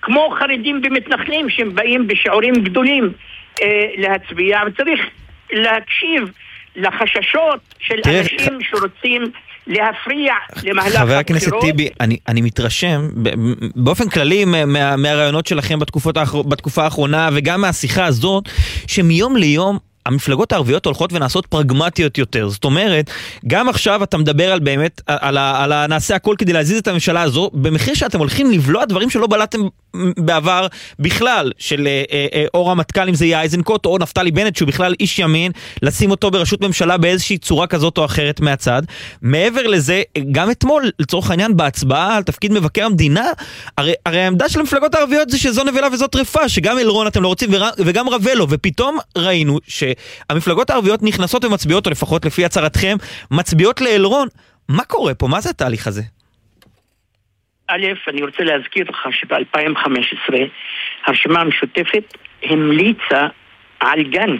כמו חרדים ומתנחלים שהם באים בשיעורים גדולים להצביע, וצריך להקשיב לחששות של אנשים שרוצים להפריע למהלך הבחירות. חבר הכנסת טיבי, אני מתרשם באופן כללי מהרעיונות שלכם בתקופה האחרונה וגם מהשיחה הזאת, שמיום ליום המפלגות הערביות הולכות ונעשות פרגמטיות יותר. זאת אומרת, גם עכשיו אתה מדבר על באמת, על נעשה הכל כדי להזיז את הממשלה הזו, במחיר שאתם הולכים לבלוע דברים שלא בלעתם בעבר בכלל, של אור המטכ"ל, אם זה יהיה איזנקוט או נפתלי בנט, שהוא בכלל איש ימין, לשים אותו בראשות ממשלה באיזושהי צורה כזאת או אחרת מהצד. מעבר לזה, גם אתמול, לצורך העניין, בהצבעה על תפקיד מבקר המדינה, הרי העמדה של המפלגות הערביות זה שזו נבלה וזו טרפה, שגם אלרון אתם לא רוצים וגם רבלו, ופתאום ראינו שהמפלגות הערביות נכנסות ומצביעות, או לפחות לפי הצהרתכם, מצביעות לאלרון. מה קורה פה? מה זה התהליך הזה? א', אני רוצה להזכיר לך שב-2015 הרשימה המשותפת המליצה על גנץ.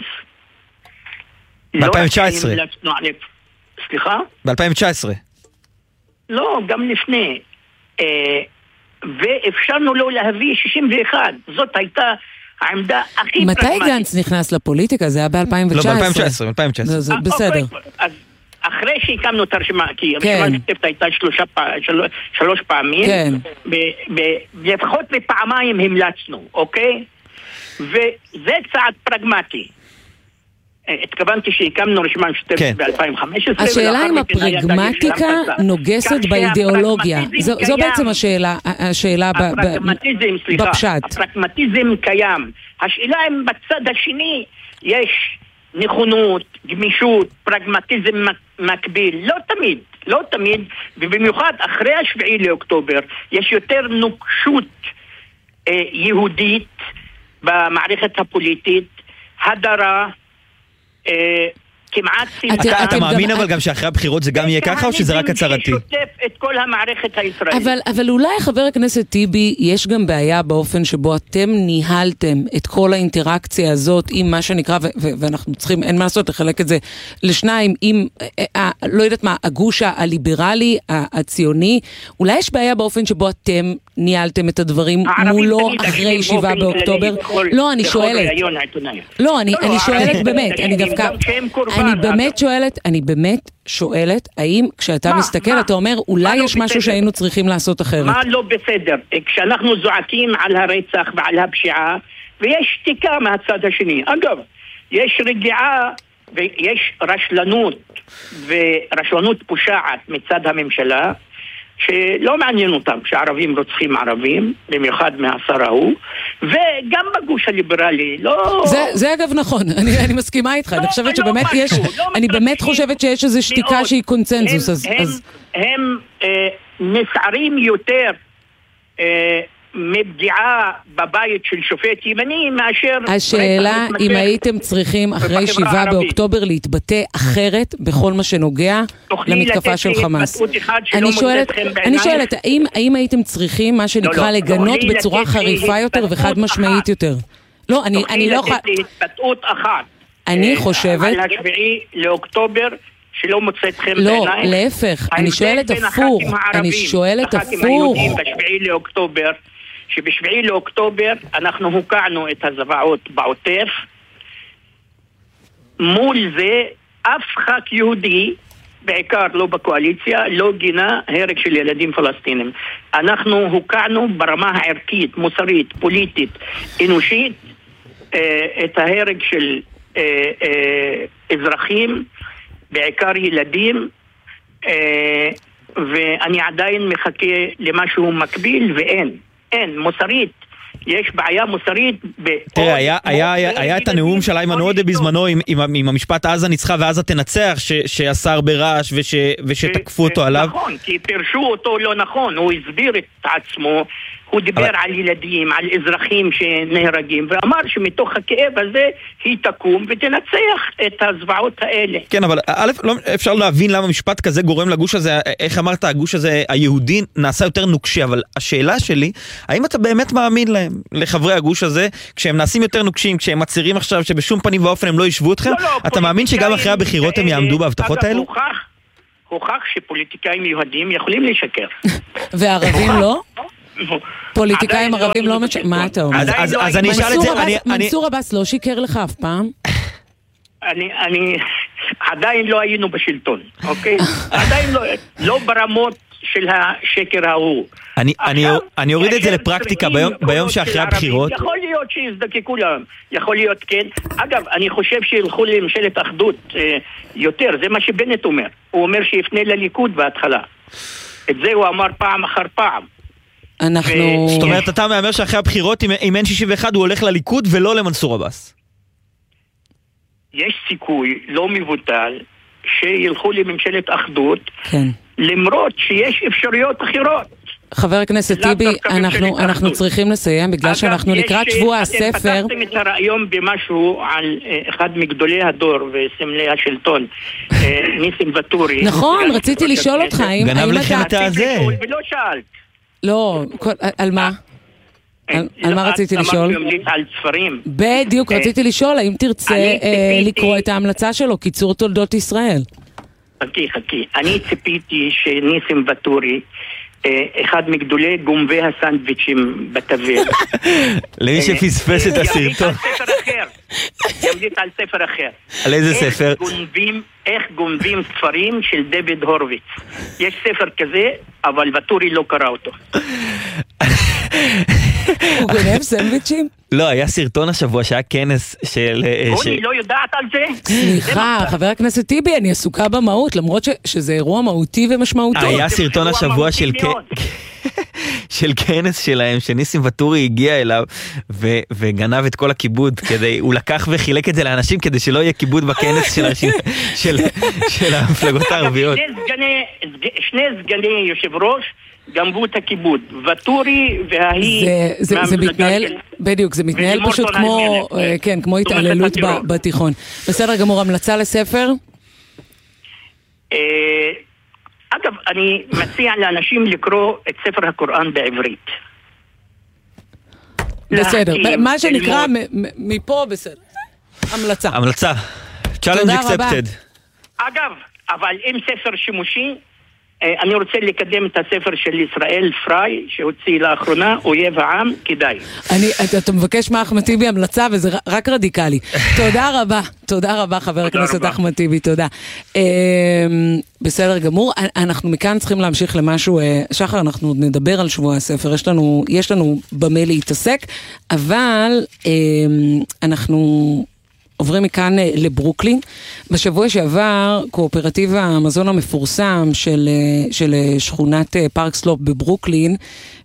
ב-2019. סליחה? ב-2019. לא, גם לפני. ואפשרנו לו להביא 61. זאת הייתה העמדה הכי פרגמטית. מתי גנץ נכנס לפוליטיקה? זה היה ב-2019. לא, ב-2019. זה בסדר. אז אחרי שהקמנו את הרשימה, כי הרשימה המשותפת הייתה שלוש פעמים, לפחות בפעמיים המלצנו, אוקיי? וזה צעד פרגמטי. התכוונתי שהקמנו רשימה משותפת ב-2015. השאלה אם הפרגמטיקה נוגסת באידיאולוגיה. זו בעצם השאלה בפשט. הפרגמטיזם קיים. השאלה אם בצד השני יש נכונות, גמישות, פרגמטיזם מקביל. לא תמיד, ובמיוחד אחרי 7 לאוקטובר, יש יותר נוקשות יהודית במערכת הפוליטית, הדרה, כמעט סלחה. אתה מאמין אבל גם שאחרי הבחירות זה גם יהיה ככה, או שזה רק הצהרתי? ששוטף את כל המערכת הישראלית. אבל אולי חבר הכנסת טיבי, יש גם בעיה באופן שבו אתם ניהלתם את כל האינטראקציה הזאת עם מה שנקרא, ואנחנו צריכים, אין מה לעשות, לחלק את זה לשניים, עם, לא יודעת מה, הגוש הליברלי, הציוני, אולי יש בעיה באופן שבו אתם ניהלתם את הדברים מולו אחרי 7 באוקטובר? לא, אני שואלת. לא, אני שואלת באמת, אני באמת שואלת, האם כשאתה מסתכל, אתה אומר, אולי יש משהו שהיינו צריכים לעשות אחרת? מה לא בסדר? כשאנחנו זועקים על הרצח ועל הפשיעה, ויש שתיקה מהצד השני. אגב, יש רגיעה ויש רשלנות פושעת מצד הממשלה, שלא מעניין אותם שערבים רוצחים ערבים, במיוחד מהשר ההוא, וגם בגוש הליברלי, לא... זה אגב נכון, אני מסכימה איתך, אני חושבת שבאמת יש, אני באמת חושבת שיש איזו שתיקה שהיא קונצנזוס, הם נסערים יותר מפגיעה בבית של שופט ימני מאשר... השאלה אם הייתם צריכים אחרי 7 באוקטובר להתבטא אחרת בכל מה שנוגע למתקפה של חמאס. אני שואלת, האם הייתם צריכים מה שנקרא לגנות בצורה חריפה יותר וחד משמעית יותר? לא, אני לא יכולה... להתבטאות אחת. אני חושבת... על 7 לאוקטובר שלא מוצאת חן בעיניי. לא, להפך, אני שואלת הפוך. ב7 לאוקטובר, שב7 לאוקטובר אנחנו הוקענו את הזוועות בעוטף, מול זה אף ח"כ יהודי, בעיקר לא בקואליציה, לא גינה הרג של ילדים פלסטינים. אנחנו הוקענו ברמה הערכית, מוסרית, פוליטית, אנושית, את ההרג של אזרחים, בעיקר ילדים, ואני עדיין מחכה למשהו מקביל, אין, מוסרית. יש בעיה מוסרית. תראה, היה את הנאום של איימן עודה בזמנו עם המשפט עזה ניצחה ועזה תנצח, שהשר ברעש ושתקפו אותו עליו. נכון, כי פרשו אותו לא נכון, הוא הסביר את עצמו, הוא דיבר על ילדים, על אזרחים שנהרגים, ואמר שמתוך הכאב הזה היא תקום ותנצח את הזוועות האלה. כן, אבל לא אפשר להבין למה משפט כזה גורם לגוש הזה, איך אמרת, הגוש הזה היהודי נעשה יותר נוקשי, אבל השאלה שלי, האם אתה באמת מאמין להם, לחברי הגוש הזה, כשהם נעשים יותר נוקשים, כשהם מצהירים עכשיו שבשום פנים ואופן הם לא ישבו אתכם, אתה מאמין שגם אחרי הבחירות הם יעמדו בהבטחות האלו? הוכח שפוליטיקאים יהודים יכולים לשקר. וערבים לא? פוליטיקאים ערבים לא מה אתה אומר? אז אני אשאל את זה, מנסור עבאס לא שיקר לך אף פעם? אני עדיין לא היינו בשלטון, אוקיי? עדיין לא ברמות של השקר ההוא. אני אוריד את זה לפרקטיקה ביום שאחרי הבחירות. יכול להיות שיזדקקו להם, יכול להיות כן. אגב, אני חושב שילכו לממשלת אחדות יותר, זה מה שבנט אומר. הוא אומר שיפנה לליכוד בהתחלה. את זה הוא אמר פעם אחר פעם. זאת אומרת, אתה מאמר שאחרי הבחירות, אם אין 61, הוא הולך לליכוד ולא למנסור עבאס. יש סיכוי לא מבוטל שילכו לממשלת אחדות, כן. למרות שיש אפשרויות אחרות. חבר הכנסת טיבי, אנחנו צריכים לסיים בגלל שאנחנו לקראת שבוע הספר. אתם פתחתם את הרעיון במשהו על אחד מגדולי הדור וסמלי השלטון, ניסים ואטורי. נכון, רציתי לשאול אותך, גנב לכם את הזה. ולא שאלת. לא, על מה? על מה רציתי לשאול? על ספרים. בדיוק, רציתי לשאול, האם תרצה לקרוא את ההמלצה שלו, קיצור תולדות ישראל? חכי. אני ציפיתי שניסים ואטורי, אחד מגדולי גומבי הסנדוויצ'ים בתבל, למי שפספס את הסרטון, ימליץ על ספר אחר. על איזה ספר? איך גונבים ספרים של דויד הורוביץ. יש ספר כזה, אבל ואטורי לא קרא אותו. הוא גונב סנדוויצ'ים? לא, היה סרטון השבוע שהיה כנס של... אני לא יודעת על זה. סליחה, חבר הכנסת טיבי, אני עסוקה במהות, למרות שזה אירוע מהותי ומשמעותי. היה סרטון השבוע של כנס שלהם, שניסים ואטורי הגיע אליו וגנב את כל הכיבוד, הוא לקח וחילק את זה לאנשים כדי שלא יהיה כיבוד בכנס של המפלגות הערביות. שני סגני יושב ראש גנבו את הכיבוד, ואטורי וההיא... זה מתנהל, בדיוק, זה מתנהל פשוט כמו התעללות בתיכון. בסדר גמור, המלצה לספר? אגב, אני מציע לאנשים לקרוא את ספר הקוראן בעברית. בסדר, מה שנקרא מפה בסדר. המלצה. Challenge accepted. אגב, אבל אם ספר שימושי, אני רוצה לקדם את הספר של ישראל פריי שהוציא לאחרונה, אויב העם, כדאי. אתה מבקש מאחמד טיבי המלצה וזה רק רדיקלי. תודה רבה חבר הכנסת אחמד טיבי, תודה. בסדר גמור, אנחנו מכאן צריכים להמשיך למשהו, שחר, אנחנו נדבר על שבוע הספר, יש לנו במה להתעסק, אבל אנחנו... עוברים מכאן לברוקלין. בשבוע שעבר, קואופרטיב המזון המפורסם של שכונת פארק סלופ בברוקלין,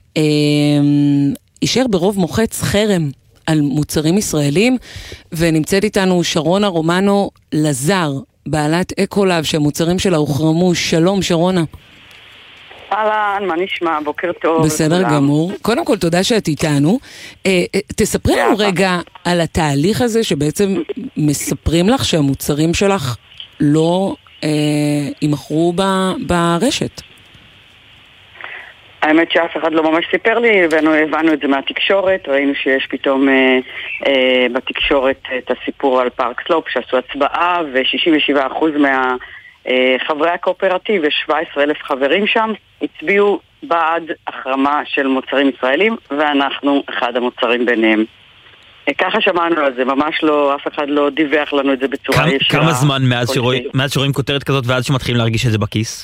אישר ברוב מוחץ חרם על מוצרים ישראלים, ונמצאת איתנו שרונה רומנו לזר, בעלת אקולאב שהמוצרים שלה הוחרמו. שלום שרונה. אהלן, מה נשמע? בוקר טוב. בסדר גמור. קודם כל, תודה שאת איתנו. תספרי לנו רגע על התהליך הזה שבעצם מספרים לך שהמוצרים שלך לא ימכרו ברשת. האמת שאף אחד לא ממש סיפר לי, הבנו את זה מהתקשורת, ראינו שיש פתאום בתקשורת את הסיפור על פארק סלופ שעשו הצבעה, ו67% חברי הקואופרטיב, יש 17,000 חברים שם, הצביעו בעד החרמה של מוצרים ישראלים, ואנחנו אחד המוצרים ביניהם. ככה שמענו על זה, ממש לא, אף אחד לא דיווח לנו את זה בצורה ישירה. כמה זמן מאז שרואים כותרת כזאת ועד שמתחילים להרגיש את זה בכיס?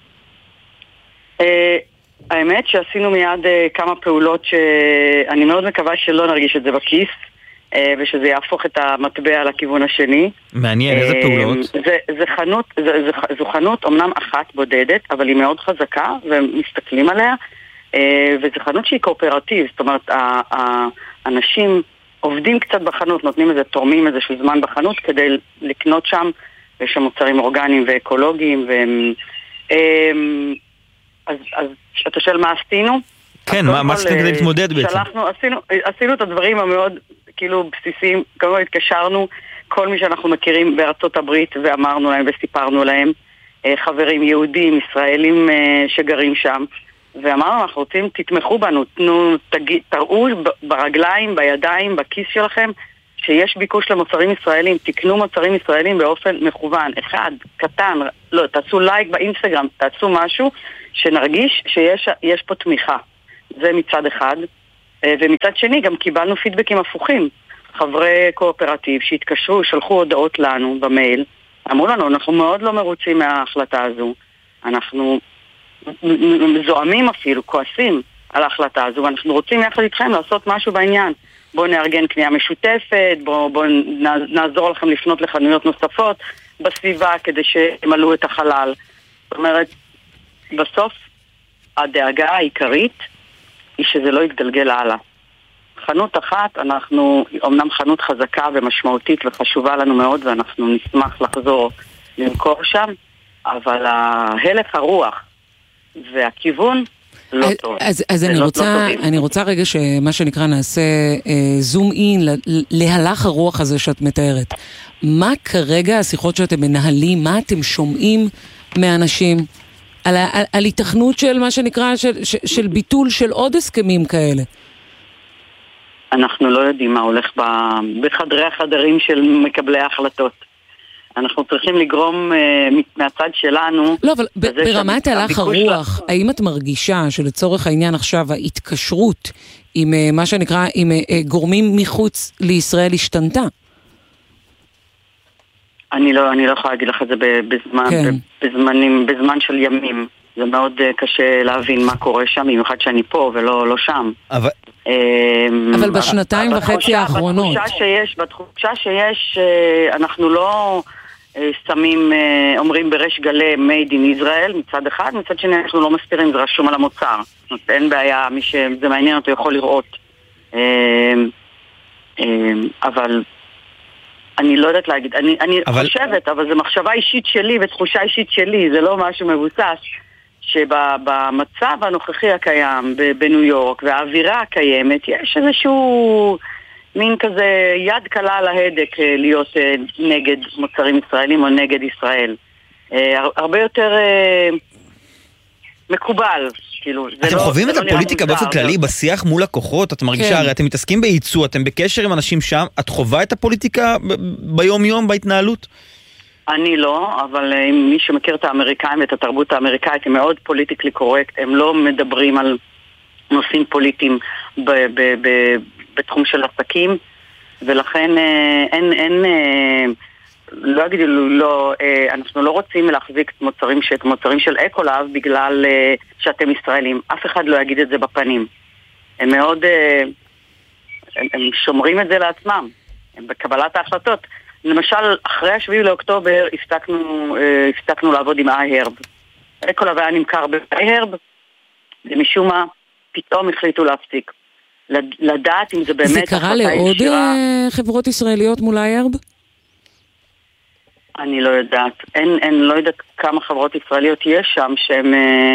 האמת שעשינו מיד כמה פעולות שאני מאוד מקווה שלא נרגיש את זה בכיס, ושזה יהפוך את המטבע לכיוון השני. מעניין, איזה פעולות? זו חנות אומנם אחת בודדת, אבל היא מאוד חזקה, והם מסתכלים עליה, וזו חנות שהיא קואופרטיב, זאת אומרת, האנשים עובדים קצת בחנות, נותנים איזה, תורמים איזשהו זמן בחנות, כדי לקנות שם, ויש שם מוצרים אורגניים ואקולוגיים, אז אתה שואל מה עשינו? כן, מה עשיתם כדי להתמודד בעצם? עשינו את הדברים המאוד כאילו בסיסיים, כמובן התקשרנו כל מי שאנחנו מכירים בארצות הברית ואמרנו להם וסיפרנו להם, חברים יהודים, ישראלים שגרים שם, ואמרנו אנחנו רוצים, תתמכו בנו, תראו ברגליים, בידיים, בכיס שלכם שיש ביקוש למוצרים ישראלים, תקנו מוצרים ישראלים באופן מכוון, אחד, קטן, לא, תעשו לייק באינסטגרם, תעשו משהו שנרגיש שיש פה תמיכה. זה מצד אחד. ומצד שני גם קיבלנו פידבקים הפוכים. חברי קואופרטיב שהתקשרו, שלחו הודעות לנו במייל, אמרו לנו, אנחנו מאוד לא מרוצים מההחלטה הזו. אנחנו זועמים אפילו, כועסים על ההחלטה הזו, ואנחנו רוצים יחד איתכם לעשות משהו בעניין. בואו נארגן קנייה משותפת, בואו נעזור לכם לפנות לחנויות נוספות בסביבה כדי שימלאו את החלל. זאת אומרת, בסוף הדאגה העיקרית היא שזה לא יתגלגל הלאה. חנות אחת, אנחנו אומנם חנות חזקה ומשמעותית וחשובה לנו מאוד, ואנחנו נשמח לחזור למכור שם, אבל הלך הרוח והכיוון לא טוב. אז אני רוצה רגע שמה שנקרא נעשה זום אין להלך הרוח הזה שאת מתארת. מה כרגע השיחות שאתם מנהלים, מה אתם שומעים מאנשים על התכנות של מה שנקרא של ביטול של עוד הסכמים כאלה? אנחנו לא יודעים מה הולך בחדרי החדרים של מקבלי ההחלטות. אנחנו צריכים לגרום מהצד שלנו... לא, אבל ברמת הלך הרוח, האם את מרגישה שלצורך העניין עכשיו ההתקשרות עם מה שנקרא, עם גורמים מחוץ לישראל השתנתה? אני לא יכולה להגיד לך את זה בזמן של ימים. זה מאוד קשה להבין מה קורה שם, במיוחד שאני פה ולא שם. אבל בשנתיים וחצי האחרונות. בתחושה שיש, אנחנו לא שמים, אומרים בריש גלי made in Israel מצד אחד, מצד שני אנחנו לא מסתירים, זה רשום על המוצר. אין בעיה, מי שזה מעניין אותו יכול לראות. אבל אני לא יודעת להגיד, אני חושבת, אבל זה מחשבה אישית שלי ותחושה אישית שלי, זה לא משהו מבוסס. שבמצב הנוכחי הקיים בניו יורק והאווירה הקיימת יש איזשהו מין כזה יד קלה על ההדק להיות נגד מוצרים ישראלים או נגד ישראל. הרבה יותר מקובל. אתם חווים את הפוליטיקה באופן כללי בשיח מול לקוחות? את מרגישה, הרי אתם מתעסקים בייצוא, אתם בקשר עם אנשים שם, את חווה את הפוליטיקה ביום יום בהתנהלות? אני לא, אבל מי שמכיר את האמריקאים ואת התרבות האמריקאית הם מאוד פוליטיקלי קורקט, הם לא מדברים על נושאים פוליטיים בתחום של עסקים, ולכן לא אגיד, אנחנו לא רוצים להחזיק מוצרים של אקולאב בגלל שאתם ישראלים, אף אחד לא יגיד את זה בפנים. הם מאוד, הם שומרים את זה לעצמם, הם בקבלת ההחלטות. למשל, אחרי 7 לאוקטובר הפסקנו לעבוד עם iHerb. אקולאב היה נמכר ב-iHerb, ומשום מה פתאום החליטו להפסיק. לדעת אם זה באמת... זה קרה לעוד חברות ישראליות מול iHerb? אני לא יודעת. אין לא יודעת כמה חברות ישראליות יש שם שהן...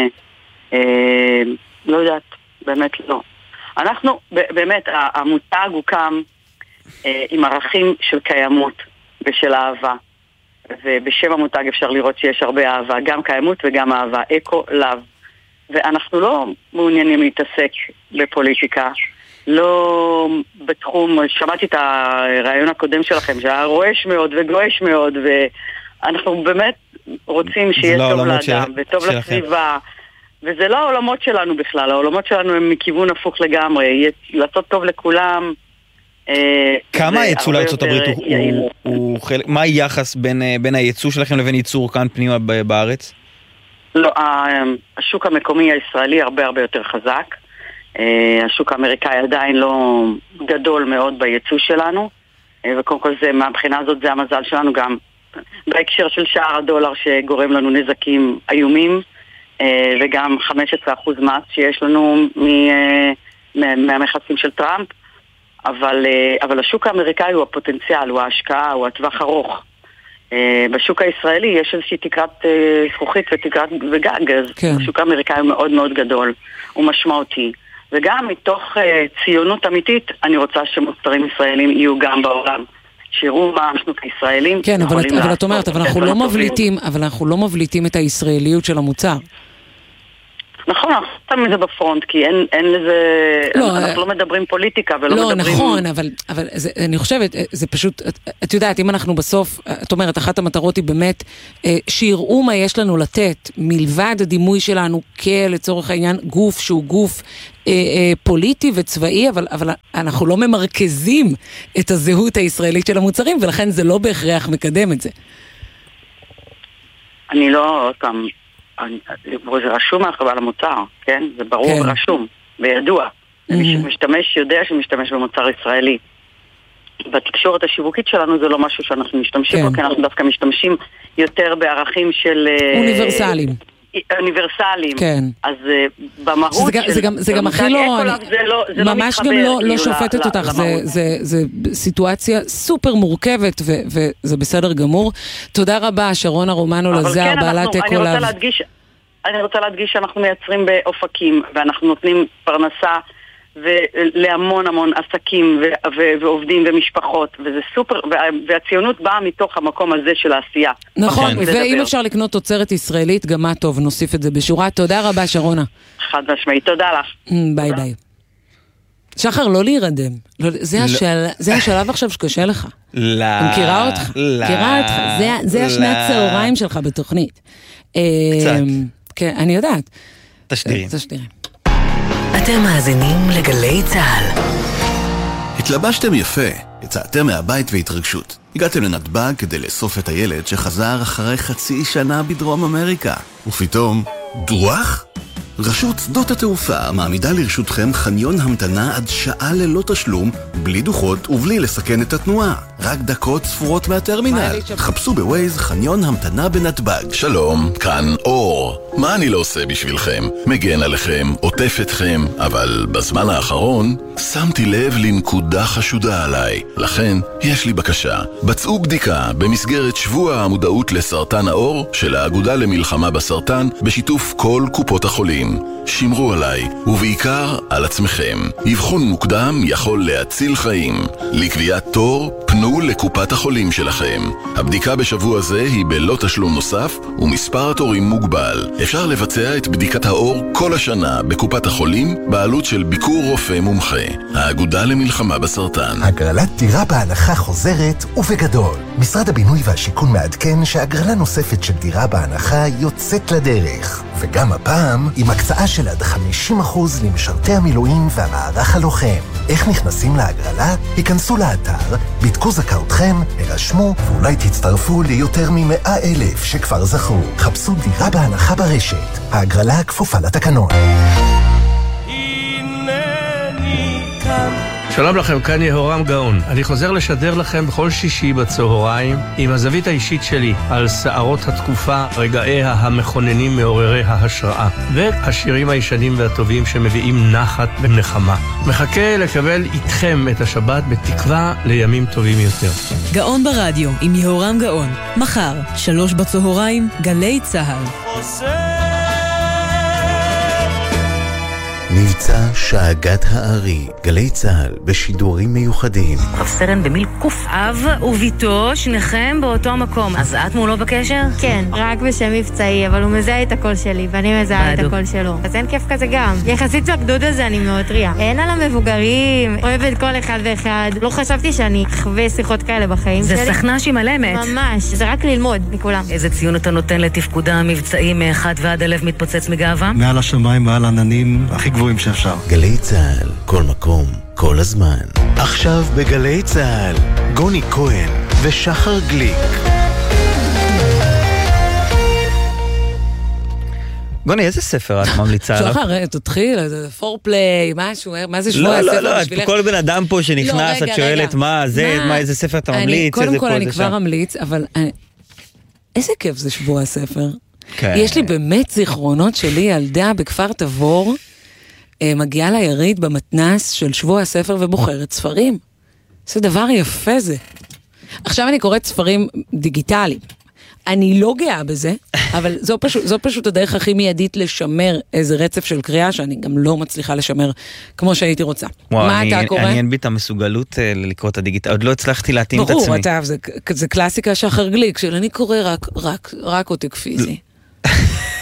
לא יודעת, באמת לא. אנחנו, באמת, המותג הוקם עם ערכים של קיימות ושל אהבה. ובשם המותג אפשר לראות שיש הרבה אהבה, גם קיימות וגם אהבה, אקו-לאב. ואנחנו לא מעוניינים להתעסק בפוליטיקה, לא בתחום, שמעתי את הרעיון הקודם שלכם, שהיה רועש מאוד וגועש מאוד, ואנחנו באמת רוצים שיהיה טוב לאדם וטוב לסביבה, וזה לא העולמות שלנו בכלל, העולמות שלנו הם מכיוון הפוך לגמרי, לעשות טוב לכולם. כמה הייצוא לארצות הברית הוא חלק, מה היחס בין הייצוא שלכם לבין ייצור כאן פנימה בארץ? לא, השוק המקומי הישראלי הרבה יותר חזק. השוק האמריקאי עדיין לא גדול מאוד בייצוא שלנו, וקודם כל זה, מהבחינה הזאת זה המזל שלנו גם בהקשר של שער הדולר שגורם לנו נזקים איומים, וגם 15% מס שיש לנו מהמכסים של טראמפ, אבל השוק האמריקאי הוא הפוטנציאל, הוא ההשקעה, הוא הטווח ארוך. בשוק הישראלי יש איזושהי תקרת זכוכית וגג, אז השוק האמריקאי הוא מאוד מאוד גדול, הוא משמעותי. וגם מתוך ציונות אמיתית, אני רוצה שמוצרים ישראלים יהיו גם בעולם. שיראו מה אנחנו כישראלים. כן, אבל את אומרת, אבל אנחנו לא מבליטים את הישראליות של המוצר. נכון, אנחנו שמים את זה בפרונט, כי אין לזה, אנחנו לא מדברים פוליטיקה ולא לא, מדברים... נכון, אבל אני חושבת, זה פשוט, את יודעת, אם אנחנו בסוף, את אומרת, אחת המטרות היא באמת, שיראו מה יש לנו לתת, מלבד הדימוי שלנו לצורך העניין, גוף שהוא גוף פוליטי וצבאי, אבל אנחנו לא ממרכזים את הזהות הישראלית של המוצרים, ולכן זה לא בהכרח מקדם את זה. אני לא, אותם... זה רשום על המוצר, כן? זה ברור רשום, וידוע. מי שמשתמש יודע שמשתמש במוצר ישראלי. בתקשורת השיווקית שלנו זה לא משהו שאנחנו משתמשים בו, כי אנחנו דווקא משתמשים יותר בערכים של... אוניברסליים. כן. אז במהות זה גם הכי לא... ממש גם לא שופטת אותך, זה סיטואציה סופר מורכבת, וזה בסדר גמור. תודה רבה, שרונה רומנו לזר, בעלת אקולב. אני רוצה להדגיש שאנחנו מייצרים באופקים, ואנחנו נותנים פרנסה להמון המון עסקים ועובדים ומשפחות, וזה סופר, והציונות באה מתוך המקום הזה של העשייה. נכון, ואם אפשר לקנות תוצרת ישראלית, גם מה טוב, נוסיף את זה בשורה. תודה רבה, שרונה. חד משמעית, תודה לך. ביי ביי. שחר, לא להירדם. זה השלב עכשיו שקשה לך. לא. מכירה אותך? מכירה אותך. זה השנת צהריים שלך בתוכנית. קצת. כן, אני יודעת. תשדירים. אתם מאזינים לגלי צהל. התלבשתם יפה, יצאתם מהבית והתרגשות. הגעתם לנתב"ג כדי לאסוף את הילד שחזר אחרי חצי שנה בדרום אמריקה. ופתאום, דרוח? רשות שדות התעופה מעמידה לרשותכם חניון המתנה עד שעה ללא תשלום, בלי דוחות ובלי לסכן את התנועה. רק דקות ספורות מהטרמינל. חפשו בווייז חניון המתנה בנתב"ג. שלום, כאן אור. מה אני לא עושה בשבילכם? מגן עליכם, עוטף אתכם, אבל בזמן האחרון שמתי לב לנקודה חשודה עליי. לכן, יש לי בקשה. בצעו בדיקה במסגרת שבוע המודעות לסרטן העור של האגודה למלחמה בסרטן בשיתוף כל קופות החולים. שמרו עליי, ובעיקר על עצמכם. אבחון מוקדם יכול להציל חיים. לקביעת תור, פנו לקופת החולים שלכם. הבדיקה בשבוע זה היא בלא תשלום נוסף, ומספר התורים מוגבל. אפשר לבצע את בדיקת האור כל השנה בקופת החולים, בעלות של ביקור רופא מומחה. האגודה למלחמה בסרטן. הגרלת דירה בהנחה חוזרת ובגדול. משרד הבינוי והשיכון מעדכן שהגרלה נוספת של דירה בהנחה יוצאת לדרך. וגם הפעם, עם הקצאה של עד 50% למשרתי המילואים והמערך הלוחם. איך נכנסים להגרלה? היכנסו לאתר, בדקו זכאותכם, הרשמו, ואולי תצטרפו ליותר מ100,000 שכבר זכו. חפשו דירה בהנחה ברשת. ההגרלה כפופה לתקנון. שלום לכם, כאן יהורם גאון. אני חוזר לשדר לכם בכל שישי בצהריים עם הזווית האישית שלי על שערות התקופה, רגעיה המכוננים מעוררי ההשראה והשירים הישנים והטובים שמביאים נחת ונחמה. מחכה לקבל איתכם את השבת בתקווה לימים טובים יותר. גאון ברדיו עם יהורם גאון. מחר, 3 בצהריים, גלי צהל. מבצע שאגת הארי, גלי צהל בשידורים מיוחדים. רב סרן במיל קוף. אב וביתו, שניכם באותו מקום. אז את מולו בקשר? כן, רק בשם מבצעי, אבל הוא מזהה את הקול שלי, ואני מזהה את הקול שלו. אז אין כיף כזה גם. יחסית בגדוד הזה אני מאוד טריה. אין על המבוגרים, אוהבת כל אחד ואחד. לא חשבתי שאני אחווה שיחות כאלה בחיים שלי. זה סכנה שהיא מלמת. ממש, זה רק ללמוד מכולם. איזה ציון אתה נותן לתפקודה המבצעי מאחד ועד הלב מתפוצץ מגאווה? מעל השמיים, מעל עננים, הכי גבוהים שאפשר. גלי צהל, כל מקום, כל הזמן. עכשיו בגלי צהל, גוני כהן ושחר גליק. גוני, איזה ספר את ממליצה עליו? שחר, תתחיל, פורפליי, משהו, מה זה שבוע הספר? לא, כל בן אדם פה שנכנס, את שואלת מה זה, איזה ספר אתה ממליץ, קודם כל אני כבר ממליץ, אבל איזה כיף זה שבוע הספר. יש לי באמת זיכרונות שלי, ילדה בכפר תבור, מגיעה ליריד במתנס של שבוע הספר ובוחרת ספרים. זה דבר יפה זה. עכשיו אני קוראת ספרים דיגיטליים. אני לא גאה בזה, אבל זו פשוט הדרך הכי מיידית לשמר איזה רצף של קריאה, שאני גם לא מצליחה לשמר כמו שהייתי רוצה. מה אתה קורא? אני אין בי את המסוגלות לקרוא את הדיגיטל, עוד לא הצלחתי להתאים את עצמי. ברור, זה קלאסיקה שחר גליק, של אני קורא רק עותק פיזי.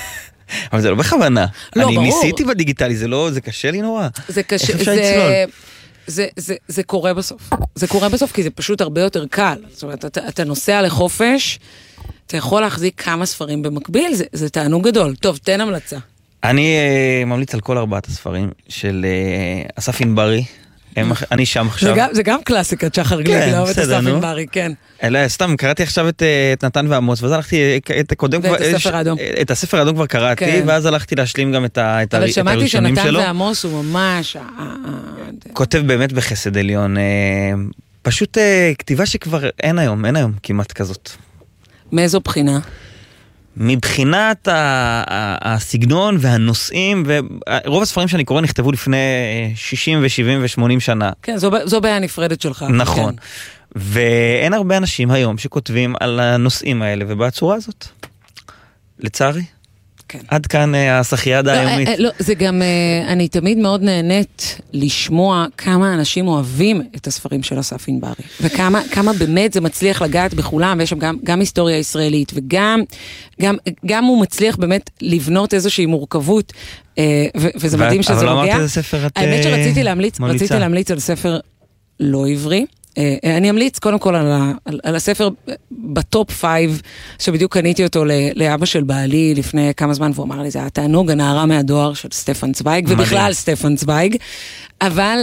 אבל זה לא בכוונה. לא, אני ברור. ניסיתי בדיגיטלי, זה קשה לי נורא. זה קשה, איך אפשר לצלול? זה קורה בסוף. זה קורה בסוף כי זה פשוט הרבה יותר קל. זאת אומרת, אתה נוסע לחופש, אתה יכול להחזיק כמה ספרים במקביל, זה תענוג גדול. טוב, תן המלצה. אני ממליץ על כל 4 הספרים של אסף ענברי. אני שם עכשיו. זה גם קלאסיקת שחר גליק, לא את אסף ענברי, כן. אלא, סתם, קראתי עכשיו את נתן ועמוס, ואז הלכתי, את הספר האדום כבר קראתי, ואז הלכתי להשלים גם את אבל שמעתי הראשונים שלו. שנתן ועמוס הוא ממש... כותב באמת בחסד עליון, פשוט כתיבה שכבר אין היום כמעט כזאת. מאיזו בחינה? מבחינת הסגנון והנושאים, ורוב הספרים שאני קורא נכתבו לפני 60 ו-70 ו-80 שנה. כן, זו בעיה נפרדת שלך. נכון. ואין הרבה אנשים היום שכותבים על הנושאים האלה, ובצורה הזאת. לצערי. עד כאן השחיידה היומית. לא, זה גם, אני תמיד מאוד נהנית לשמוע כמה אנשים אוהבים את הספרים של אסף ענברי, וכמה באמת זה מצליח לגעת בכולם, ויש שם גם היסטוריה ישראלית, וגם הוא מצליח באמת לבנות איזושהי מורכבות, וזה מדהים שזה נוגע. אבל לא אמרת איזה ספר את האמת שרציתי להמליץ על ספר לא עברי, אני אמליץ קודם כל על הספר בטופ 5 שבדיוק קניתי אותו לאבא של בעלי לפני כמה זמן, והוא אמר לי, זה היה תענוג, הנערה מהדואר של סטפן צוויג, ובכלל סטפן צוויג, אבל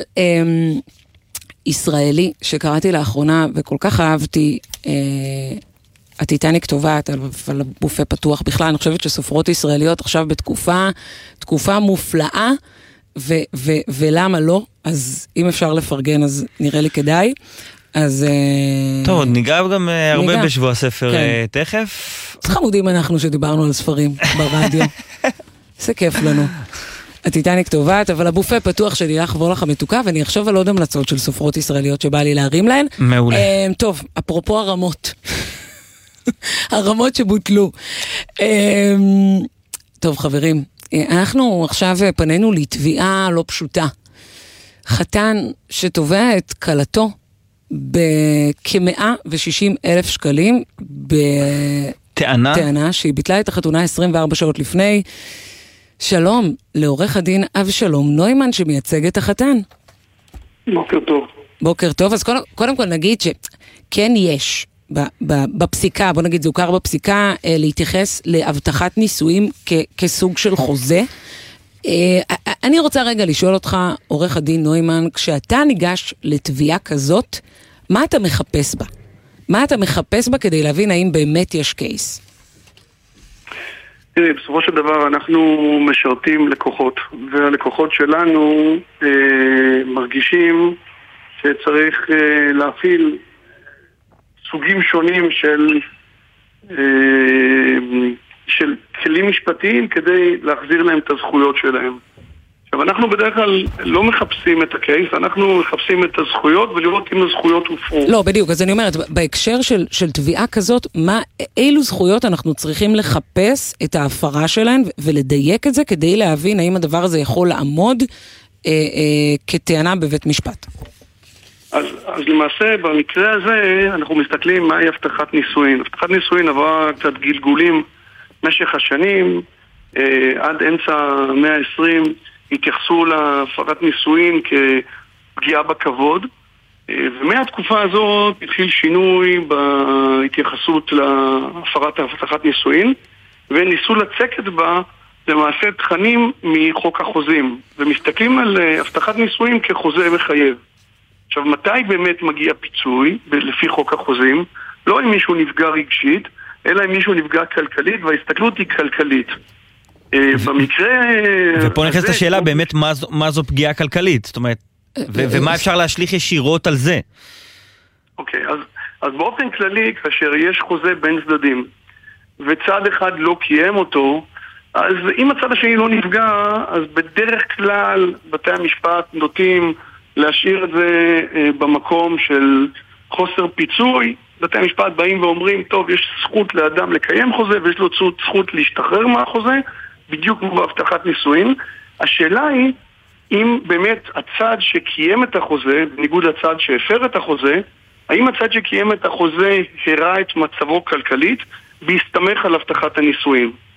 ישראלי שקראתי לאחרונה וכל כך אהבתי, הטיטניק טובעת על בופה פתוח. בכלל אני חושבת שסופרות ישראליות עכשיו בתקופה מופלאה, ולמה לא? אז אם אפשר לפרגן, אז נראה לי כדאי. אז... טוב, עוד ניגע גם הרבה בשבוע הספר תכף. אז חמודים אנחנו שדיברנו על ספרים ברדיו. זה כיף לנו. הטיטניק טובעת, אבל הבופה פתוח שלי לך וולך המתוקה, ואני אחשוב על עוד המלצות של סופרות ישראליות שבא לי להרים להן. מעולה. טוב, אפרופו הרמות. הרמות שבוטלו. טוב, חברים. אנחנו עכשיו פנינו לתביעה לא פשוטה. חתן שתובע את קלתו בכ-160,000 שקלים בטענה שהיא ביטלה את החתונה 24 שעות לפני. שלום לעורך הדין אבשלום נוימן שמייצג את החתן. בוקר טוב. בוקר טוב. אז קודם כל נגיד שכן יש בפסיקה, בוא נגיד זה הוכר בפסיקה, להתייחס להבטחת נישואים כסוג של חוזה. אני רוצה רגע לשאול אותך, עורך הדין נוימן, כשאתה ניגש לתביעה כזאת, מה אתה מחפש בה? מה אתה מחפש בה כדי להבין האם באמת יש קייס? תראי, בסופו של דבר אנחנו משרתים לקוחות, והלקוחות שלנו מרגישים שצריך להפעיל סוגים שונים של כלים משפטיים כדי להחזיר להם את הזכויות שלהם. עכשיו, אנחנו בדרך כלל לא מחפשים את הקייס, אנחנו מחפשים את הזכויות ולראות אם הזכויות הופרו. לא, בדיוק, אז אני אומרת, בהקשר של תביעה כזאת, אילו זכויות אנחנו צריכים לחפש את ההפרה שלהן ולדייק את זה כדי להבין האם הדבר הזה יכול לעמוד כטענה בבית משפט. אז למעשה במקרה הזה אנחנו מסתכלים מהי הבטחת נישואין. הבטחת נישואין עברה קצת גלגולים משך השנים, עד אמצע המאה ה-20 התייחסו להפרת נישואין כפגיעה בכבוד, ומהתקופה הזאת התחיל שינוי בהתייחסות להפרת הבטחת נישואין, וניסו לצקת בה למעשה תכנים מחוק החוזים, ומסתכלים על הבטחת נישואין כחוזה מחייב. עכשיו, מתי באמת מגיע פיצוי לפי חוק החוזים? לא אם מישהו נפגע רגשית, אלא אם מישהו נפגע כלכלית, וההסתכלות היא כלכלית. במקרה... ופה נכנסת השאלה באמת מה זו פגיעה כלכלית, זאת אומרת, ומה אפשר להשליך ישירות על זה? אוקיי, אז באופן כללי, כאשר יש חוזה בין צדדים, וצד אחד לא קיים אותו, אז אם הצד השני לא נפגע, אז בדרך כלל בתי המשפט נוטים להשאיר את זה במקום של חוסר פיצוי. בתי המשפט באים ואומרים, טוב, יש זכות לאדם לקיים חוזה, ויש לו זכות להשתחרר מהחוזה, בדיוק כמו בהבטחת נישואין. השאלה היא, אם באמת הצד שקיים את החוזה, בניגוד לצד שהפר את החוזה, האם הצד שקיים את החוזה הראה את מצבו כלכלית, בהסתמך על הבטחת הנישואין.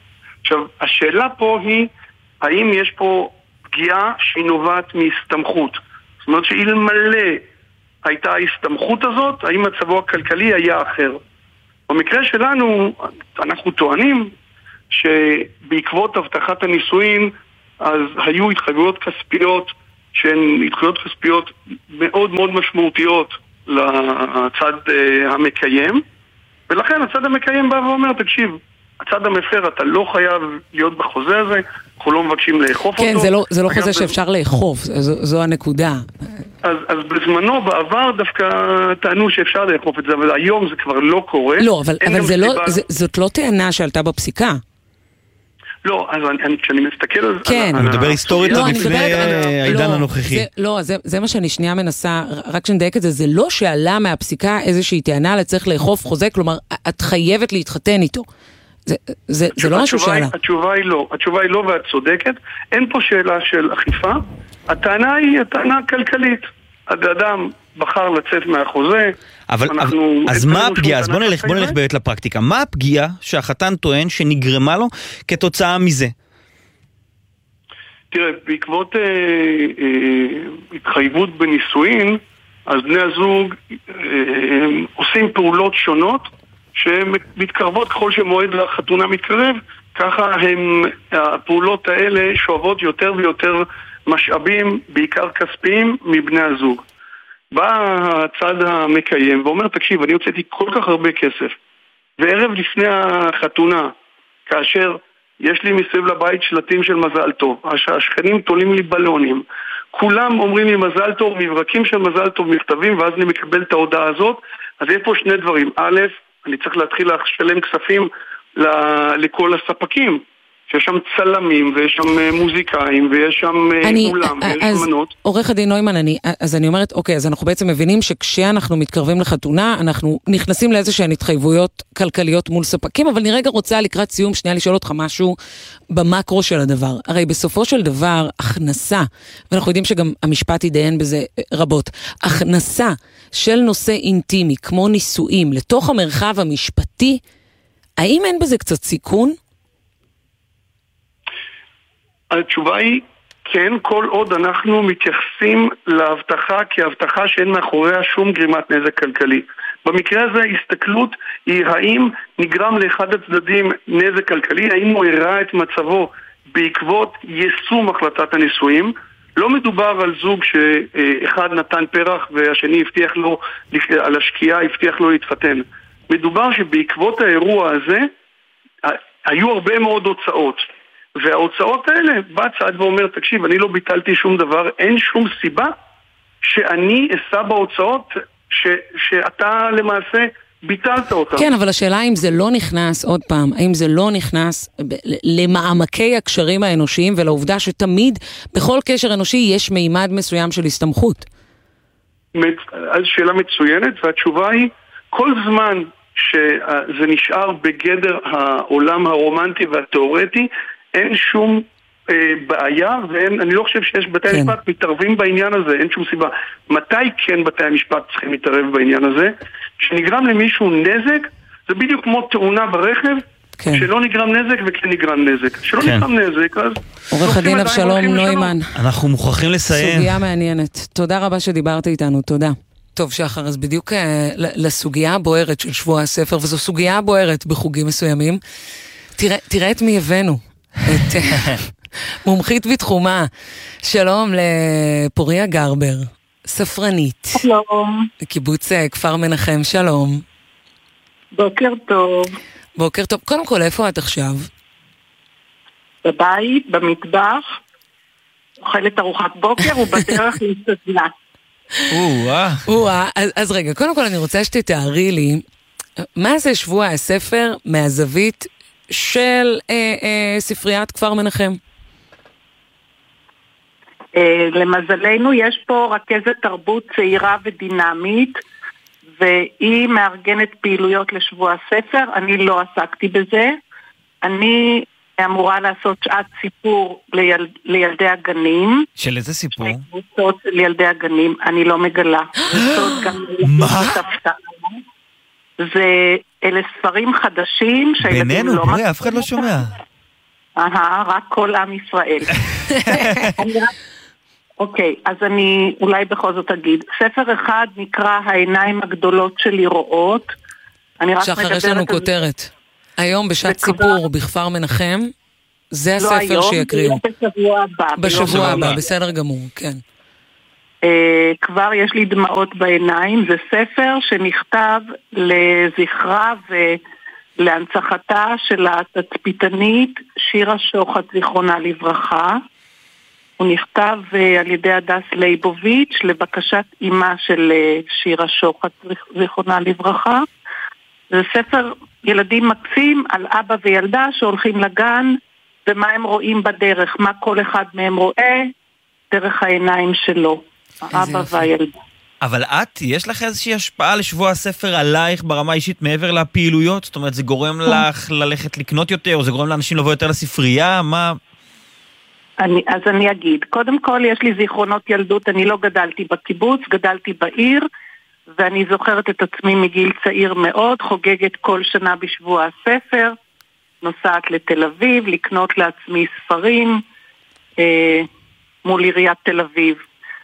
עכשיו, השאלה פה היא, האם יש פה פגיעה שהיא נובעת מהסתמכות? זאת אומרת שאלמלא הייתה ההסתמכות הזאת, האם מצבו הכלכלי היה אחר? במקרה שלנו, אנחנו טוענים שבעקבות הבטחת הנישואין, אז היו התחייבויות כספיות, שהן התחייבויות כספיות מאוד מאוד משמעותיות לצד המקיים, ולכן הצד המקיים בא ואומר, תקשיב, הצד המפר, אתה לא חייב להיות בחוזה הזה, אנחנו לא מבקשים לאכוף כן, אותו. זה לא חוזה שאפשר לאכוף, זו הנקודה. אז בזמנו, בעבר, דווקא טענו שאפשר לאכוף את זה, אבל היום זה כבר לא קורה. לא, אבל זאת לא טענה שעלתה בפסיקה. לא, אז כשאני מסתכל על... כן. אני מדבר היסטורית לפני העידן הנוכחי. לא, זה מה שאני שנייה מנסה, רק שנדייק את זה, זה לא שעלה מהפסיקה איזושהי טענה לצריך לאכוף חוזה, כלומר, את חייבת להתחתן איתו. זה לא משהו שעלה. התשובה היא לא, ואת צודקת. אין פה שאלה של אכיפה. הטענה היא הטענה כלכלית. האדם בחר לצאת מהחוזה. אז מה הפגיעה? אז בוא נלך באמת לפרקטיקה. מה הפגיעה שהחתן טוען שנגרמה לו כתוצאה מזה? תראה, בעקבות התחייבות בנישואין, אז בני הזוג עושים פעולות שונות שמתקרבות ככל שמועד לחתונה מתקרב, ככה הפעולות האלה שואבות יותר ויותר משאבים, בעיקר כספיים, מבני הזוג. בא הצד המקיים ואומר, תקשיב, אני הוצאתי כל כך הרבה כסף, וערב לפני החתונה, כאשר יש לי מסביב לבית שלטים של מזל טוב, השכנים תולים לי בלונים, כולם אומרים לי מזל טוב, מברקים של מזל טוב, מכתבים, ואז אני מקבל את ההודעה הזאת. אז יש פה שני דברים. א', אני צריך להתחיל לשלם כספים לכל הספקים, שיש שם צלמים, ויש שם מוזיקאים, ויש שם אולם, ויש מנות. עורך הדין נוימן, אז אני אומרת, אוקיי, אז אנחנו בעצם מבינים שכשאנחנו מתקרבים לחתונה, אנחנו נכנסים לאיזושהי התחייבויות כלכליות מול ספקים, אבל אני רגע רוצה לקראת סיום שנייה לשאול אותך משהו במקרו של הדבר. הרי בסופו של דבר, הכנסה, ואנחנו יודעים שגם המשפט ידיין בזה רבות, הכנסה של נושא אינטימי, כמו נישואים, לתוך המרחב המשפטי, האם אין בזה קצת סיכון? התשובה היא כן, כל עוד אנחנו מתייחסים להבטחה כהבטחה שאין מאחוריה שום גרימת נזק כלכלי. במקרה הזה ההסתכלות היא האם נגרם לאחד הצדדים נזק כלכלי, האם הוא הראה את מצבו בעקבות יישום החלטת הנישואים. לא מדובר על זוג שאחד נתן פרח והשני הבטיח לו, על השקיעה הבטיח לו להתחתן. מדובר שבעקבות האירוע הזה היו הרבה מאוד הוצאות. וההוצאות האלה בא צד ואומר, תקשיב, אני לא ביטלתי שום דבר, אין שום סיבה שאני אשא בהוצאות שאתה למעשה ביטלת אותה. כן, אבל השאלה אם זה לא נכנס, עוד פעם, האם זה לא נכנס למעמקי הקשרים האנושיים ולעובדה שתמיד בכל קשר אנושי יש מימד מסוים של הסתמכות. אז שאלה מצוינת, והתשובה היא, כל זמן שזה נשאר בגדר העולם הרומנטי והתיאורטי, אין שום בעיה, ואני לא חושב שיש בתי המשפט מתערבים בעניין הזה, אין שום סיבה. מתי כן בתי המשפט צריכים להתערב בעניין הזה? שנגרם למישהו נזק, זה בדיוק כמו תאונה ברכב, שלא נגרם נזק וכן נגרם נזק. שלא נגרם נזק, אז... עורך הדין אבשלום נוימן. אנחנו מוכרחים לסיים. סוגיה מעניינת. תודה רבה שדיברת איתנו, תודה. טוב שחר, אז בדיוק לסוגיה הבוערת של שבוע הספר, וזו סוגיה הבוערת בחוגים מסוימים. תראה את מי הבאנו. את מומחית בתחומה. שלום לפוריה גרבר, ספרנית. שלום. קיבוץ כפר מנחם, שלום. בוקר טוב. בוקר טוב. קודם כל, איפה את עכשיו? בבית, במטבח, אוכלת ארוחת בוקר ובדרך לסדנה. אז רגע, קודם כל אני רוצה שתתארי לי, מה זה שבוע הספר מהזווית של ספריית כפר מנחם? למזלנו יש פה רכזת תרבות צעירה ודינמית, והיא מארגנת פעילויות לשבוע הספר. אני לא עסקתי בזה. אני אמורה לעשות שעת סיפור לילדי הגנים. של איזה סיפור? לילדי הגנים, אני לא מגלה. מה? אלה ספרים חדשים בינינו, פוריה, אף אחד לא שומע. רק כל עם ישראל. אוקיי, אז אני אולי בכל זאת אגיד. ספר אחד נקרא העיניים הגדולות שלי רואות. שחר, יש לנו כותרת. היום בשעת סיפור בכפר מנחם, זה הספר שיקריאו. בשבוע הבא, בסדר גמור, כן. כבר יש לי דמעות בעיניים. זה ספר שנכתב לזכרה ולהנצחתה של התצפיתנית שירה שוחט, זיכרונה לברכה. הוא נכתב על ידי הדס ליבוביץ' לבקשת אימה של שירה שוחט, זיכרונה לברכה. זה ספר ילדים מקסים על אבא וילדה שהולכים לגן, ומה הם רואים בדרך, מה כל אחד מהם רואה דרך העיניים שלו, האבא והילדה. אבל יש לך איזושהי השפעה לשבוע הספר עלייך ברמה אישית מעבר לפעילויות? זאת אומרת, זה גורם לך ללכת לקנות יותר, או זה גורם לאנשים לבוא יותר לספרייה? מה? אז אני אגיד, קודם כל יש לי זיכרונות ילדות, אני לא גדלתי בקיבוץ, גדלתי בעיר, ואני זוכרת את עצמי מגיל צעיר מאוד, חוגגת כל שנה בשבוע הספר, נוסעת לתל אביב, לקנות לעצמי ספרים מול עיריית תל אביב.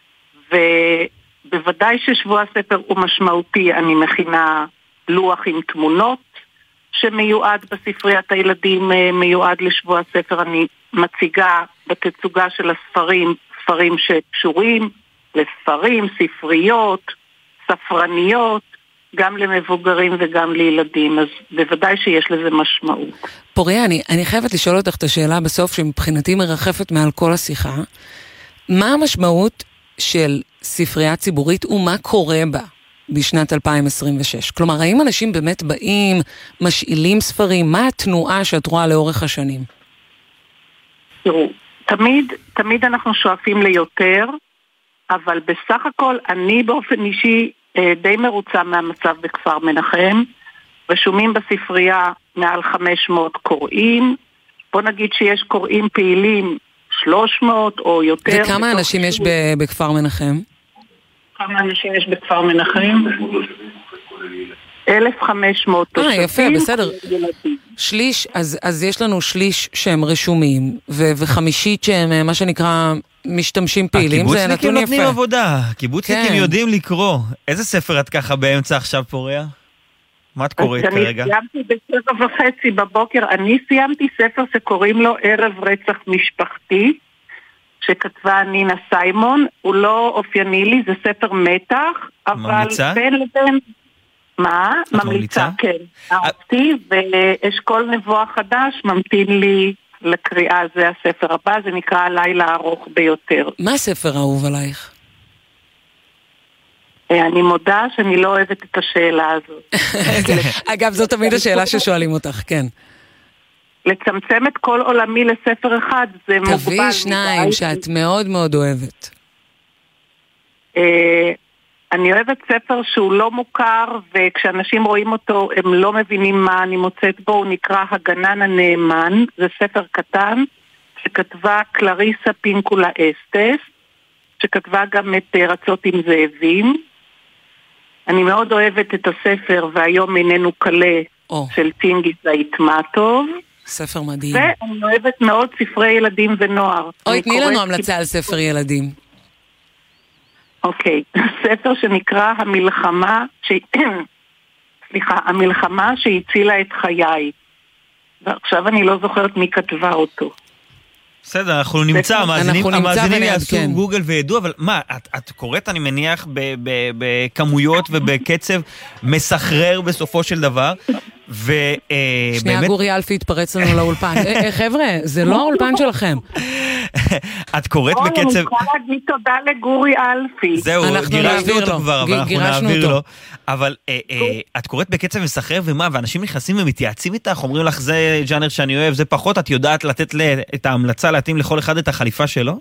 ובוודאי ששבוע הספר הוא משמעותי, אני מכינה לוח עם תמונות שמיועד בספריית הילדים, מיועד לשבוע הספר. אני מציגה בתצוגה של הספרים, ספרים שקשורים לספרים, ספריות, ספרניות, גם למבוגרים וגם לילדים, אז בוודאי שיש לזה משמעות. פוריה, אני חייבת לשאול אותך את השאלה בסוף, שמבחינתי מרחפת מעל כל השיחה. מה המשמעות של ספרייה ציבורית ומה קורה בה בשנת 2026? כלומר, האם אנשים באמת באים, משאילים ספרים? מה התנועה שאת רואה לאורך השנים? תראו, תמיד אנחנו שואפים ליותר, אבל בסך הכל אני באופן אישי די מרוצה מהמצב בכפר מנחם. רשומים בספרייה מעל 500 קוראים. בוא נגיד שיש קוראים פעילים 300 או יותר. וכמה אנשים יש בכפר מנחם? כמה אנשים יש בכפר מנחם? 1,500 תושבים. יפה, בסדר. שליש, אז יש לנו שליש שהם רשומים, וחמישית שהם מה שנקרא משתמשים פעילים. הקיבוצניקים נותנים עבודה, הקיבוצניקים יודעים לקרוא. איזה ספר את ככה באמצע עכשיו, פוריה? מה את קוראת כרגע? אני סיימתי ב7:30 בבוקר, אני סיימתי ספר שקוראים לו ערב רצח משפחתי, שכתבה נינה סיימון. הוא לא אופייני לי, זה ספר מתח, אבל בין לבין... מה? ממליצה, כן. אהבתי, ואשכול נבואה חדש ממתין לי לקריאה, זה הספר הבא, זה נקרא הלילה הארוך ביותר. מה הספר האהוב עלייך? אני מודה שאני לא אוהבת את השאלה הזאת. אגב, זו תמיד השאלה ששואלים אותך, כן. לצמצם את כל עולמי לספר אחד, זה מוגבל. תביאי שניים שאת מאוד מאוד אוהבת. אני אוהבת ספר שהוא לא מוכר, וכשאנשים רואים אותו הם לא מבינים מה אני מוצאת בו. הוא נקרא הגנן הנאמן. זה ספר קטן שכתבה קלריסה פינקולה אסטס, שכתבה גם את רצות עם זאבים. אני מאוד אוהבת את הספר והיום איננו קלה של טינגיס האיטמטוב. ספר מדהים. ואני אוהבת מאוד ספרי ילדים ונוער. תני לנו המלצה על ספר ילדים. אוקיי, ספר שנקרא המלחמה שהצילה את חיי. ועכשיו אני לא זוכרת מי כתבה אותו. בסדר, אנחנו נמצא, המאזינים יעשו גוגל וידעו, אבל מה, את קוראת, אני מניח, בכמויות ובקצב מסחרר בסופו של דבר, שנייה, גורי אלפי התפרץ לנו לאולפן. חבר'ה, זה לא האולפן שלכם. את קוראת בקצב... אני רוצה להגיד תודה לגורי אלפי. זהו, גירשנו אותו כבר, אבל אנחנו נעביר לו. אבל את קוראת בקצב מסחרר, ומה, ואנשים נכנסים ומתייעצים איתך, אומרים לך, זה ג'אנר שאני אוהב, זה פחות, את יודעת לתת את ההמלצה, להתאים לכל אחד את החליפה שלו?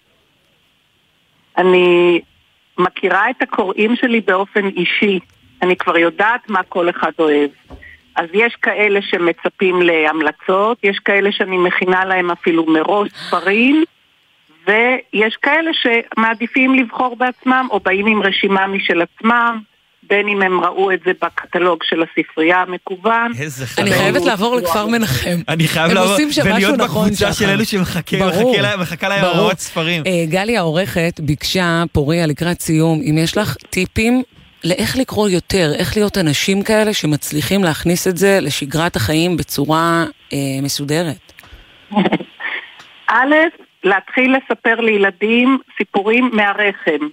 אני מכירה את הקוראים שלי באופן אישי. אני כבר יודעת מה כל אחד אוהב. אז יש כאלה שמצפים להמלצות, יש כאלה שאני מכינה להם אפילו מראש ספרים, ויש כאלה שמעדיפים לבחור בעצמם, או באים עם רשימה משל עצמם. בין אם הם ראו את זה בקטלוג של הספרייה המקוון. אני חייבת לעבור לכפר מנחם. אני חייב לעבור ולהיות בקבוצה של אלו שמחכה להם לראות ספרים. גלי העורכת ביקשה, פוריה, לקראת סיום, אם יש לך טיפים לאיך לקרוא יותר, איך להיות אנשים כאלה שמצליחים להכניס את זה לשגרת החיים בצורה מסודרת. א', להתחיל לספר לילדים סיפורים מהרחם.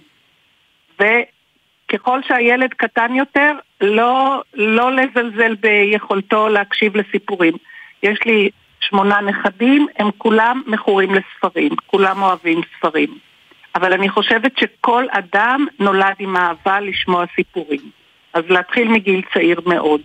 וככל שהילד קטן יותר, לא לזלזל ביכולתו להקשיב לסיפורים. יש לי 8 נכדים, הם כולם מכורים לספרים, כולם אוהבים ספרים. אבל אני חושבת שכל אדם נולד עם אהבה לשמוע סיפורים. אז להתחיל מגיל צעיר מאוד.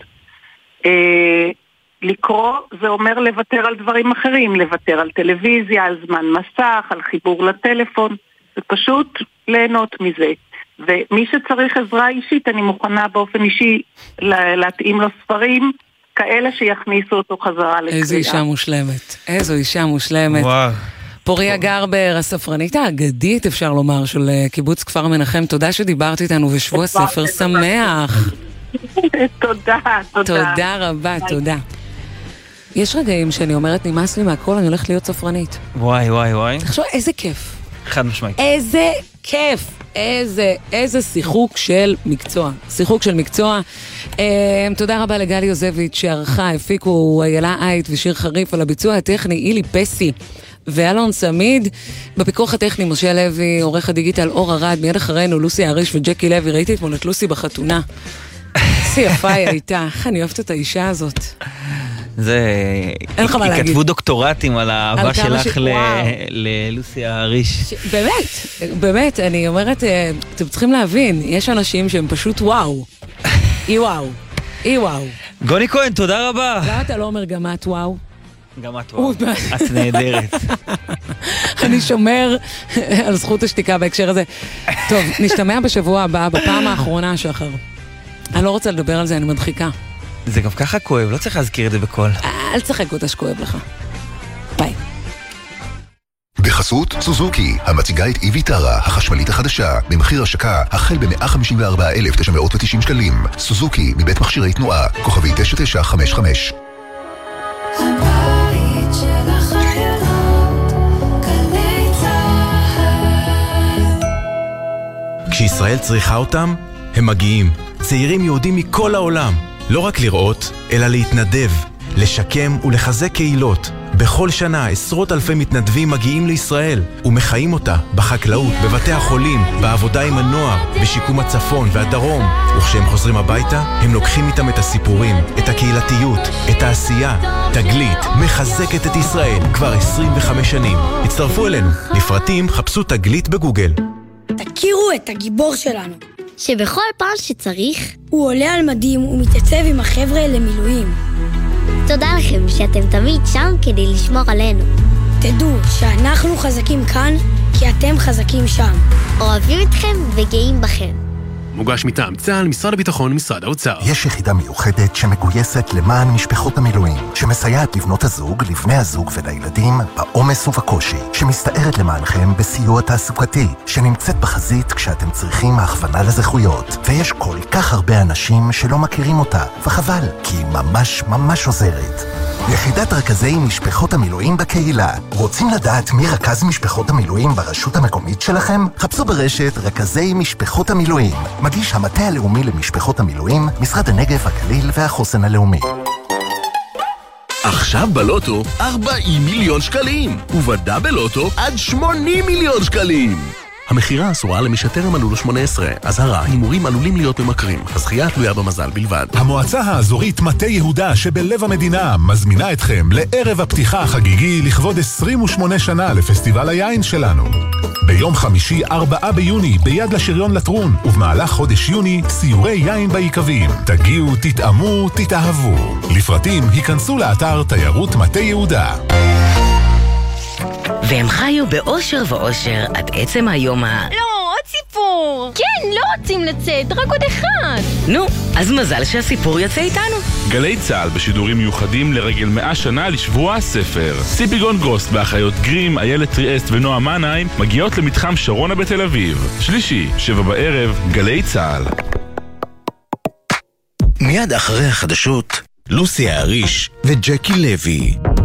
לקרוא זה אומר לוותר על דברים אחרים, לוותר על טלוויזיה, על זמן מסך, על חיבור לטלפון. זה פשוט ליהנות מזה. ומי שצריך עזרה אישית, אני מוכנה באופן אישי להתאים לו ספרים, כאלה שיכניסו אותו חזרה לקריאה. איזו אישה מושלמת. איזו אישה מושלמת. וואו. פוריה גרבר, הספרנית האגדית, אפשר לומר, של קיבוץ כפר מנחם. תודה שדיברת איתנו, ושבוע ספר שמח. תודה, תודה. תודה רבה, תודה. יש רגעים שאני אומרת, נמאס לי מהכל, אני הולכת להיות ספרנית. וואי, וואי, וואי. תחשוב, איזה כיף. חד משמעית. איזה כיף. איזה שיחוק של מקצוע. שיחוק של מקצוע. תודה רבה לגלי יוזביץ' שערכה, הפיקו איילה אייט ושיר חריף על הביצוע הטכני, אילי פסי ואלון סמיד. בפיקוח הטכני משה לוי, עורך הדיגיטל אור ארד, מיד אחרינו לוסי הריש וג'קי לוי. ראיתי אתמול את לוסי בחתונה. איזה יפה היא הייתה. איך אני אוהבת את האישה הזאת. זה... אין לך מה להגיד. כתבו דוקטורטים על האהבה שלך ללוסי הריש. באמת, אני אומרת, אתם צריכים להבין, יש אנשים שהם פשוט וואו. אי וואו. אי וואו. גוני כהן, תודה רבה. למה אתה לא אומר גם את וואו? גם את וואו. את נהדרת. אני שומר על זכות השתיקה בהקשר הזה. טוב, נשתמע בשבוע הבא, בפעם האחרונה שחר. אני לא רוצה לדבר על זה, אני מדחיקה. זה גם ככה כואב, לא צריך להזכיר את זה בכל. אל תשחק אותה שכואב לך. ביי. בחסות סוזוקי, המציגה את ויטרה, החשמלית החדשה, במחיר השקה החל ב-154,990 שקלים. סוזוקי, מבית מכשירי תנועה, כוכבי 9955. הבית של החיילות, גלי צהל. כשישראל צריכה אותם, הם מגיעים. צעירים יהודים מכל העולם. לא רק לראות, אלא להתנדב, לשקם ולחזק קהילות. בכל שנה עשרות אלפי מתנדבים מגיעים לישראל ומחיים אותה בחקלאות, בבתי החולים, בעבודה עם הנוער, בשיקום הצפון והדרום. וכשהם חוזרים הביתה, הם לוקחים איתם את הסיפורים, את הקהילתיות, את העשייה. תגלית מחזקת את ישראל כבר 25 שנים. הצטרפו אלינו. לפרטים חפשו תגלית בגוגל. תכירו את הגיבור שלנו, שבכל פעם שצריך הוא עולה על מדים ומתייצב עם החבר'ה למילואים. תודה לכם שאתם תמיד שם כדי לשמור עלינו. תדעו שאנחנו חזקים כאן כי אתם חזקים שם. אוהבים אתכם וגאים בכם. מוגש מטעם צה"ל, משרד הביטחון, משרד האוצר. יש יחידה מיוחדת שמגויסת למען משפחות המילואים, שמסייעת לבנות הזוג, לבני הזוג ולילדים בעומס ובקושי, שמסתערת למענכם בסיוע תעסוקתי, שנמצאת בחזית כשאתם צריכים הכוונה לזכויות. ויש כל כך הרבה אנשים שלא מכירים אותה, וחבל, כי היא ממש ממש עוזרת. יחידת רכזי משפחות המילואים בקהילה. רוצים לדעת מי רכז משפחות המילואים ברשות המקומית שלכם? חפשו ברשת רכזי משפחות המילואים. מגיש המטה הלאומי למשפחות המילואים, משרד הנגב, הגליל והחוסן הלאומי. עכשיו בלוטו 40 מיליון שקלים, ובדאבל לוטו עד 80 מיליון שקלים. המחירה אסורה למי שטרם מלאו לו 18. אזהרה, הימורים עלולים להיות ממכרים. הזכייה תלויה במזל בלבד. המועצה האזורית מטה יהודה שבלב המדינה מזמינה אתכם לערב הפתיחה החגיגי לכבוד 28 שנה לפסטיבל היין שלנו. ביום חמישי 4 ביוני ביד לשריון לטרון, ובמהלך חודש יוני סיורי יין בעיקבים. תגיעו, תתאמו, תתאהבו. לפרטים היכנסו לאתר תיירות מטה יהודה. והם חיו באושר ואושר עד עצם היום לא, עוד סיפור! כן, לא רוצים לצאת, רק עוד אחד! נו, אז מזל שהסיפור יוצא איתנו. גלי צהל בשידורים מיוחדים לרגל 100 שנה לשבוע הספר. ציפי גונגוסט והאחיות גרים, איילת טריאסט ונועה מנהיים מגיעות למתחם שרונה בתל אביב. שלישי, 7 בערב, גלי צהל. מיד אחרי החדשות, לוסי האריש וג'קי לוי.